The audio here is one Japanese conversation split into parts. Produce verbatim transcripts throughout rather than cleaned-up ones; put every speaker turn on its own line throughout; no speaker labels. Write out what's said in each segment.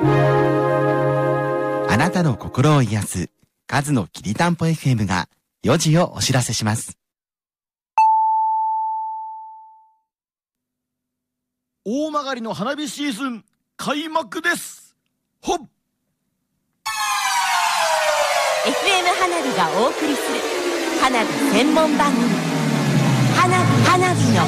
あなたの心を癒すカズのきりたんぽ エフエム がよじをお知らせします。
大曲の花火シーズン開幕です。ほっ
エフエム 花火がお送りする花火専門番組、花火花火の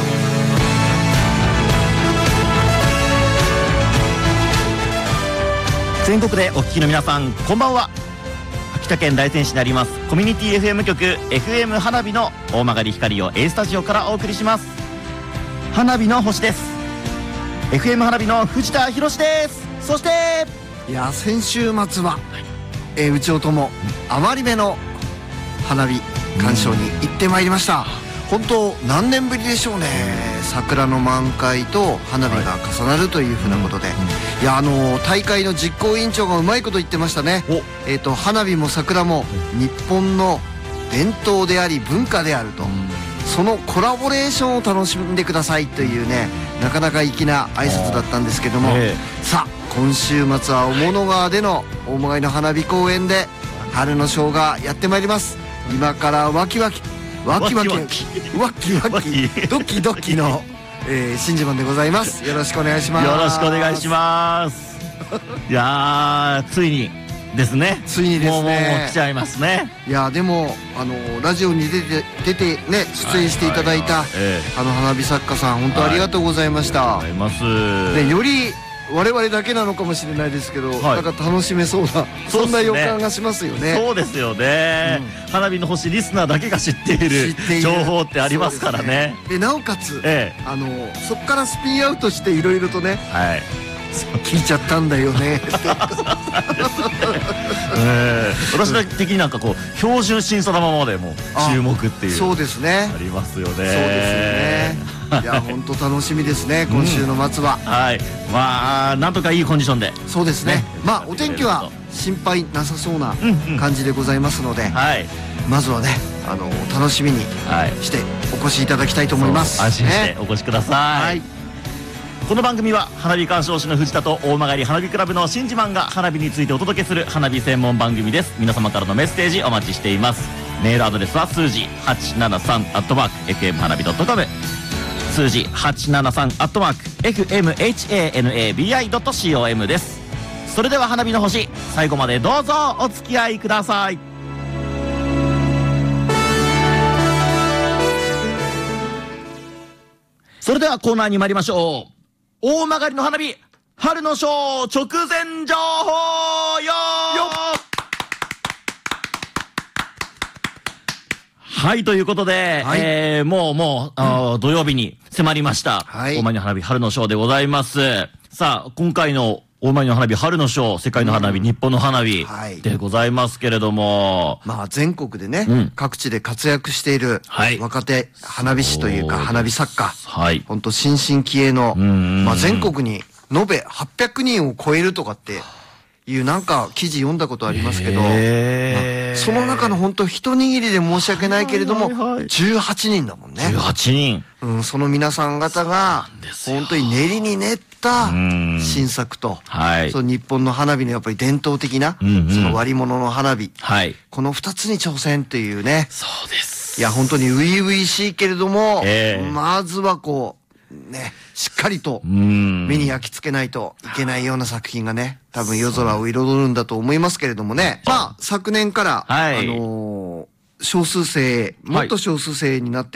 全国でお聞きの皆さん、こんばんは。秋田県大仙市にありますコミュニティ エフエム 局 エフエム 花火の大曲光を A スタジオからお送りします。花火の星です。 エフエム 花火の藤田博です。そして
いや先週末は、えー、うちおともあまりめの花火鑑賞に行ってまいりました。本当何年ぶりでしょうね。桜の満開と花火が重なるというふうなことで、いやあの大会の実行委員長がうまいこと言ってましたね。えーと花火も桜も日本の伝統であり文化であると、そのコラボレーションを楽しんでくださいというね、なかなか粋な挨拶だったんですけども、さあ今週末は雄物川での大曲の花火公園で春のショーがやってまいります。今からワキワキワキワキワキワキワキドキドキの、えー、真珠マンでございます。よろしくお願いします。
よろしくお願いします。いやーついにですね。
ついにですね。もうもう
来ちゃいますね。
いやでもあのラジオに出て出てね出演していただいた、あの花火作家さん本当ありがとうございました。
ありがとうございます。
でより我々だけなのかもしれないですけど、はい、なんか楽しめそうな そ, そんな予感がしますよね。
そうですよね、うん、花火の星リスナーだけが知っている情報ってありますからね。
でなおかつ、
ええ、
あのそこからスピンアウトしていろいろとね、はい、聞いちゃったんだよね
えー、私的になんかこう標準審査玉までも注目っていう、
そうですね、
ありますよね。
そうですよね。いや本当楽しみですね今週の末は、
うん、はい、まあなんとかいいコンディションで。
そうですね、ね、まあお天気は心配なさそうな感じでございますので、うんうん、はい、まずはねあの楽しみにしてお越しいただきたいと思います。
安心してお越しください、はい。この番組は花火鑑賞士の藤田と大曲花火クラブの新島が花火についてお届けする花火専門番組です。皆様からのメッセージお待ちしています。メールアドレスは数字はちななさんアットマーク エフエム 花火 ドットコム、 数字はちななさんアットマーク エフエムエイチエーエヌエービーアイ ドットコム です。それでは花火の星、最後までどうぞお付き合いください。それではコーナーに参りましょう。大曲の花火春のショー直前情報よー。はい、ということで、はい、えー、もうもう、うん、土曜日に迫りました、はい、大曲の花火春のショーでございます。さあ今回の大曲の花火春のショー、世界の花火、うん、日本の花火でございますけれども、
まあ全国でね、うん、各地で活躍している若手花火師というか花火作家、はい、本当新進気鋭の、まあ全国に延べはっぴゃくにんを超えるとかっていうなんか記事読んだことありますけど、まあ、その中の本当一握りで申し訳ないけれどもじゅうはちにんだもんね。
じゅうはちにん、
うん、その皆さん方が本当に練りに練った新作と、はい、その日本の花火のやっぱり伝統的な、うんうん、その割物の花火、はい、このふたつに挑戦っていうね。
そうです。
いや本当に初々しいけれども、えー、まずはこうねしっかりと目に焼き付けないといけないような作品がね多分夜空を彩るんだと思いますけれどもね。まあ昨年から、はい、あのー、少数生もっと少数生になって